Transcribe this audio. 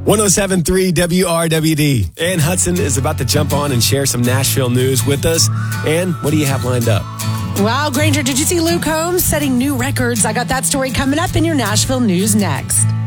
107.3 WRWD. Ann Hudson is about to jump on and share some Nashville news with us. Ann, what do you have lined up? Wow, Granger, did you see Luke Combs setting new records? I got that story coming up in your Nashville news next.